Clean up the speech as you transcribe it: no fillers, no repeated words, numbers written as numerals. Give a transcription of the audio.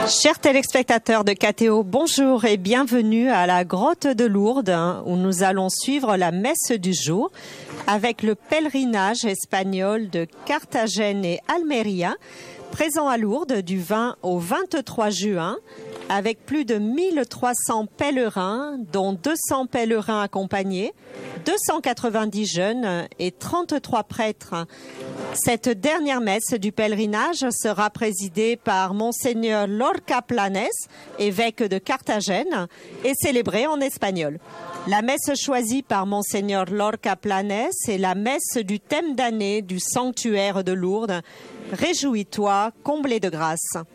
Chers téléspectateurs de KTO, bonjour et bienvenue à la grotte de Lourdes où nous allons suivre la messe du jour avec le pèlerinage espagnol de Carthagène et Almeria, présent à Lourdes du 20 au 23 juin, avec plus de 1300 pèlerins, dont 200 pèlerins accompagnés, 290 jeunes et 33 prêtres. Cette dernière messe du pèlerinage sera présidée par Monseigneur Lorca Planes, évêque de Carthagène, et célébrée en espagnol. La messe choisie par Monseigneur Lorca Planes est la messe du thème d'année du sanctuaire de Lourdes. Réjouis-toi, comblé de grâce.